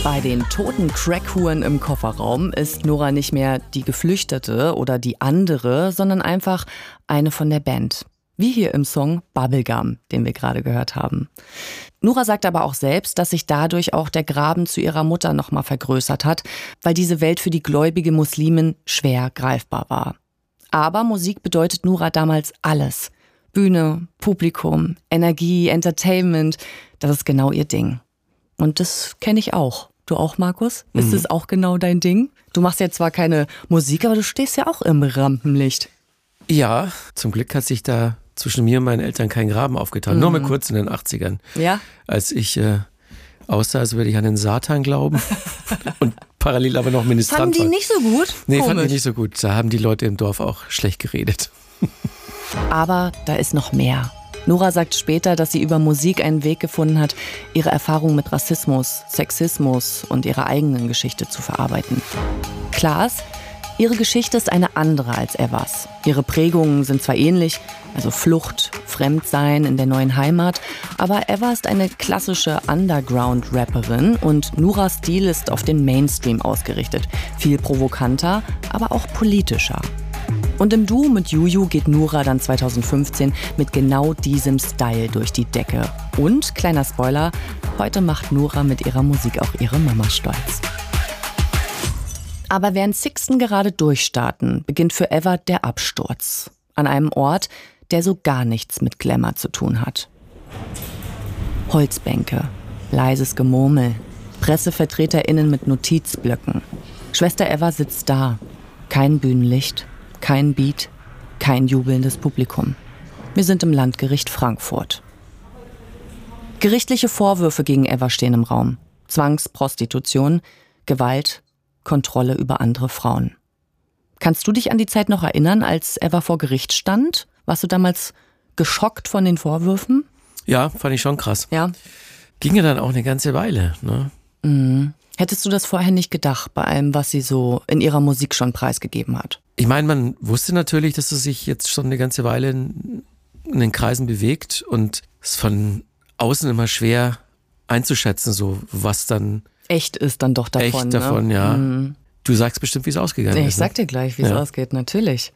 Bei den toten Crackhuren im Kofferraum ist Nora nicht mehr die Geflüchtete oder die andere, sondern einfach eine von der Band. Wie hier im Song Bubblegum, den wir gerade gehört haben. Nora sagt aber auch selbst, dass sich dadurch auch der Graben zu ihrer Mutter nochmal vergrößert hat, weil diese Welt für die gläubige Muslimin schwer greifbar war. Aber Musik bedeutet Nora damals alles. Bühne, Publikum, Energie, Entertainment, das ist genau ihr Ding. Und das kenne ich auch. Du auch, Markus? Ist es auch genau dein Ding? Du machst ja zwar keine Musik, aber du stehst ja auch im Rampenlicht. Ja, zum Glück hat sich da zwischen mir und meinen Eltern kein Graben aufgetan. Nur mal kurz in den 80ern. Ja? Als ich aussah, als würde ich an den Satan glauben und parallel aber noch Ministrant war. Fanden die nicht so gut? Nee, fanden die nicht so gut. Da haben die Leute im Dorf auch schlecht geredet. Aber da ist noch mehr. Nora sagt später, dass sie über Musik einen Weg gefunden hat, ihre Erfahrungen mit Rassismus, Sexismus und ihrer eigenen Geschichte zu verarbeiten. Klar ist, ihre Geschichte ist eine andere als Evas. Ihre Prägungen sind zwar ähnlich, also Flucht, Fremdsein in der neuen Heimat, aber Eva ist eine klassische Underground-Rapperin und Noras Stil ist auf den Mainstream ausgerichtet. Viel provokanter, aber auch politischer. Und im Duo mit Juju geht Nora dann 2015 mit genau diesem Style durch die Decke. Und, kleiner Spoiler, heute macht Nora mit ihrer Musik auch ihre Mama stolz. Aber während Sixten gerade durchstarten, beginnt für Eva der Absturz. An einem Ort, der so gar nichts mit Glamour zu tun hat. Holzbänke, leises Gemurmel, PressevertreterInnen mit Notizblöcken. Schwester Eva sitzt da. Kein Bühnenlicht, kein Beat, kein jubelndes Publikum. Wir sind im Landgericht Frankfurt. Gerichtliche Vorwürfe gegen Eva stehen im Raum. Zwangsprostitution, Gewalt, Kontrolle über andere Frauen. Kannst du dich an die Zeit noch erinnern, als Eva vor Gericht stand? Warst du damals geschockt von den Vorwürfen? Ja, fand ich schon krass. Ja. Ging ja dann auch eine ganze Weile, ne? Mhm. Hättest du das vorher nicht gedacht, bei allem, was sie so in ihrer Musik schon preisgegeben hat? Ich meine, man wusste natürlich, dass es sich jetzt schon eine ganze Weile in den Kreisen bewegt und es ist von außen immer schwer einzuschätzen, so was dann echt ist dann doch davon. Echt davon, ne? Ja. Mhm. Du sagst bestimmt, wie es ausgegangen ist. Ich sag dir gleich, wie es ausgeht, natürlich.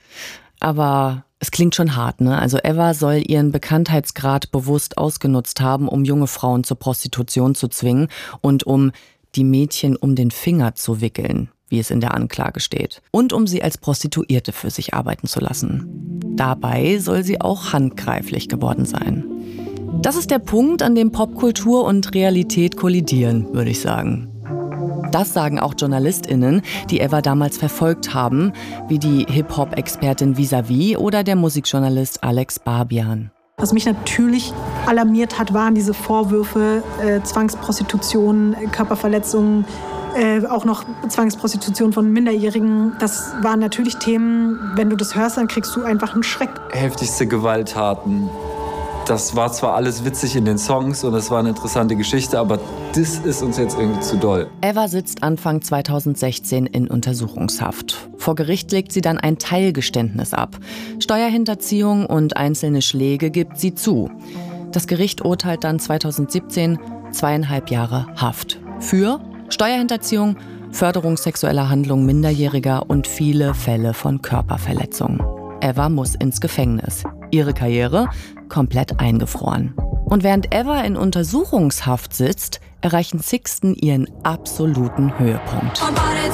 Aber es klingt schon hart, ne? Also Eva soll ihren Bekanntheitsgrad bewusst ausgenutzt haben, um junge Frauen zur Prostitution zu zwingen und um die Mädchen um den Finger zu wickeln, wie es in der Anklage steht. Und um sie als Prostituierte für sich arbeiten zu lassen. Dabei soll sie auch handgreiflich geworden sein. Das ist der Punkt, an dem Popkultur und Realität kollidieren, würde ich sagen. Das sagen auch JournalistInnen, die Eva damals verfolgt haben, wie die Hip-Hop-Expertin Visavi oder der Musikjournalist Alex Barbian. Was mich natürlich alarmiert hat, waren diese Vorwürfe, Zwangsprostitution, Körperverletzungen, auch noch Zwangsprostitution von Minderjährigen. Das waren natürlich Themen, wenn du das hörst, dann kriegst du einfach einen Schreck. Heftigste Gewalttaten. Das war zwar alles witzig in den Songs und das war eine interessante Geschichte, aber das ist uns jetzt irgendwie zu doll. Eva sitzt Anfang 2016 in Untersuchungshaft. Vor Gericht legt sie dann ein Teilgeständnis ab. Steuerhinterziehung und einzelne Schläge gibt sie zu. Das Gericht urteilt dann 2017 2,5 Jahre Haft. Für Steuerhinterziehung, Förderung sexueller Handlungen Minderjähriger und viele Fälle von Körperverletzungen. Eva muss ins Gefängnis. Ihre Karriere komplett eingefroren. Und während Eva in Untersuchungshaft sitzt, erreichen Sixten ihren absoluten Höhepunkt.